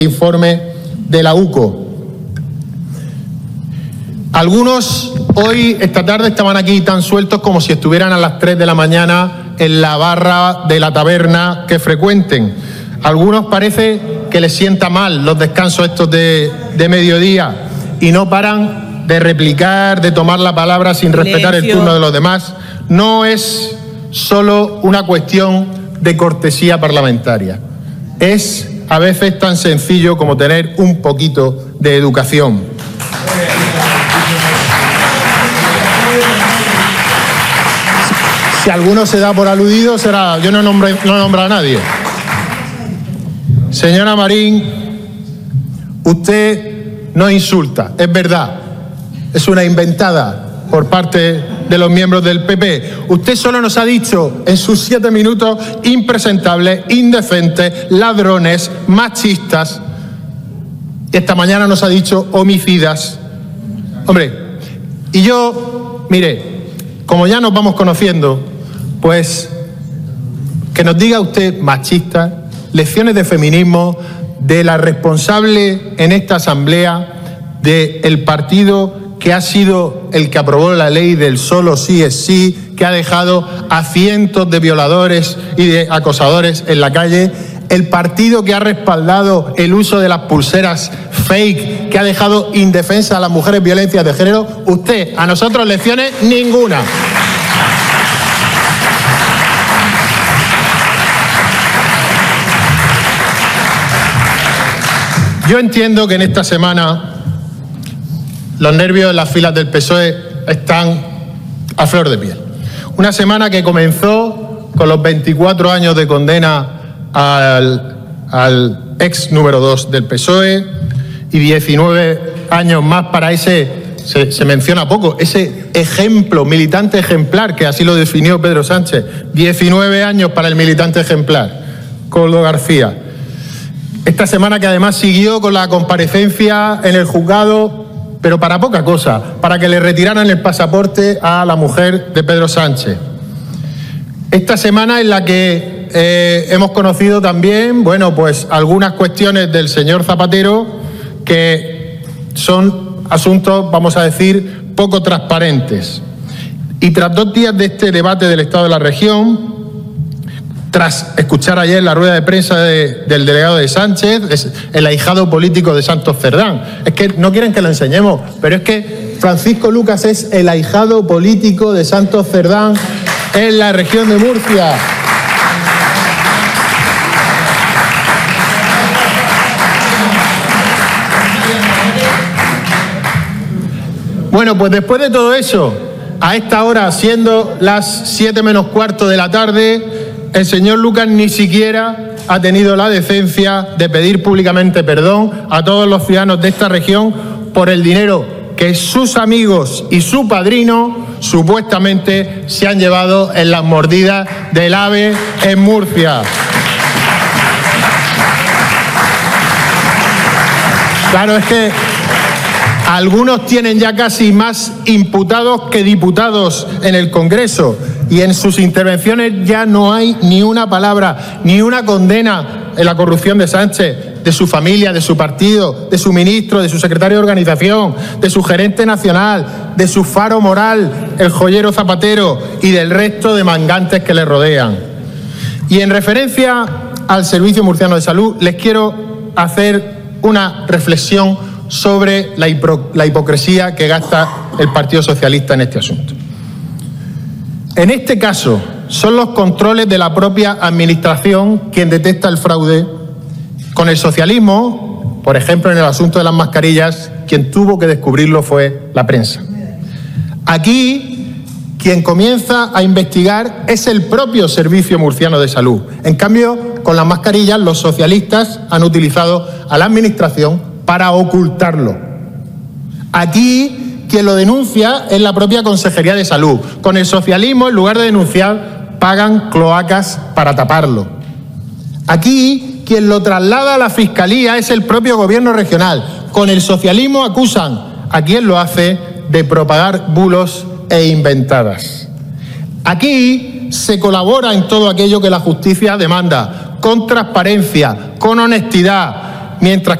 informe de la UCO. Algunos hoy, esta tarde, estaban aquí tan sueltos como si estuvieran a las 3 de la mañana en la barra de la taberna que frecuenten. Algunos parece que les sienta mal los descansos estos de mediodía y no paran de replicar, de tomar la palabra sin respetar el turno de los demás. No es solo una cuestión de cortesía parlamentaria. Es a veces tan sencillo como tener un poquito de educación. Si alguno se da por aludido, será... Yo no nombro a nadie. Señora Marín, usted no insulta, es verdad. Es una inventada por parte de los miembros del PP. Usted solo nos ha dicho en sus 7 minutos impresentables, indecentes, ladrones, machistas. Y esta mañana nos ha dicho homicidas. Hombre, y yo, mire, como ya nos vamos conociendo, pues que nos diga usted machista, lecciones de feminismo de la responsable en esta asamblea del partido que ha sido el que aprobó la ley del solo sí es sí, que ha dejado a cientos de violadores y de acosadores en la calle, el partido que ha respaldado el uso de las pulseras fake, que ha dejado indefensas a las mujeres violencias de género. Usted, a nosotros lecciones ninguna. Yo entiendo que en esta semana los nervios en las filas del PSOE están a flor de piel. Una semana que comenzó con los 24 años de condena al ex número 2 del PSOE y 19 años más para ese, se menciona poco, ese ejemplo, militante ejemplar, que así lo definió Pedro Sánchez. 19 años para el militante ejemplar, Koldo García. Esta semana que además siguió con la comparecencia en el juzgado, pero para poca cosa, para que le retiraran el pasaporte a la mujer de Pedro Sánchez. Esta semana en la que hemos conocido también, bueno, pues algunas cuestiones del señor Zapatero que son asuntos, vamos a decir, poco transparentes. Y tras 2 días de este debate del Estado de la región, tras escuchar ayer la rueda de prensa del delegado de Sánchez, el ahijado político de Santos Cerdán. Es que no quieren que lo enseñemos, pero es que Francisco Lucas es el ahijado político de Santos Cerdán en la región de Murcia. Bueno, pues después de todo eso, a esta hora, siendo las 7 menos cuarto de la tarde, el señor Lucas ni siquiera ha tenido la decencia de pedir públicamente perdón a todos los ciudadanos de esta región por el dinero que sus amigos y su padrino supuestamente se han llevado en las mordidas del AVE en Murcia. Claro, es que algunos tienen ya casi más imputados que diputados en el Congreso y en sus intervenciones ya no hay ni una palabra, ni una condena en la corrupción de Sánchez, de su familia, de su partido, de su ministro, de su secretario de organización, de su gerente nacional, de su faro moral, el joyero Zapatero, y del resto de mangantes que le rodean. Y en referencia al Servicio Murciano de Salud, les quiero hacer una reflexión sobre la hipocresía que gasta el Partido Socialista en este asunto. En este caso, son los controles de la propia Administración quien detecta el fraude. Con el socialismo, por ejemplo, en el asunto de las mascarillas, quien tuvo que descubrirlo fue la prensa. Aquí, quien comienza a investigar es el propio Servicio Murciano de Salud. En cambio, con las mascarillas, los socialistas han utilizado a la Administración para ocultarlo. Aquí, quien lo denuncia es la propia Consejería de Salud. Con el socialismo, en lugar de denunciar, pagan cloacas para taparlo. Aquí, quien lo traslada a la Fiscalía es el propio Gobierno regional. Con el socialismo acusan a quien lo hace de propagar bulos e inventadas. Aquí se colabora en todo aquello que la justicia demanda, con transparencia, con honestidad, mientras